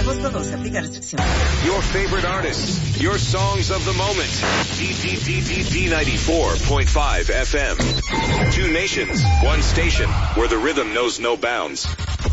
agosto 12. Aplica restricciones. Your favorite artists, your songs of the moment. D94.5 FM. Two nations, one station, where the rhythm knows no bounds.